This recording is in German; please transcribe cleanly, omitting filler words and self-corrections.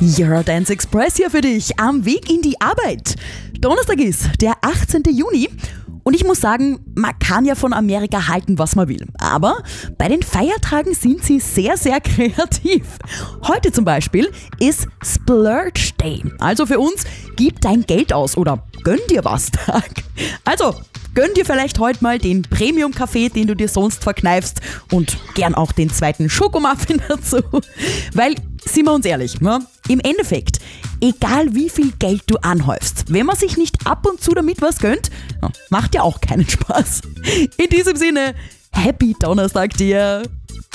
Eurodance Express hier für dich am Weg in die Arbeit. Donnerstag ist der 18. Juni und ich muss sagen, man kann ja von Amerika halten, was man will. Aber bei den Feiertagen sind sie sehr, sehr kreativ. Heute zum Beispiel ist Splurge Day. Also für uns, gib dein Geld aus oder gönn dir was Tag. Also gönn dir vielleicht heute mal den Premium-Kaffee, den du dir sonst verkneifst und gern auch den zweiten Schokomuffin dazu. Weil, sind wir uns ehrlich, ne? Im Endeffekt, egal wie viel Geld du anhäufst, wenn man sich nicht ab und zu damit was gönnt, macht ja auch keinen Spaß. In diesem Sinne, Happy Donnerstag dir!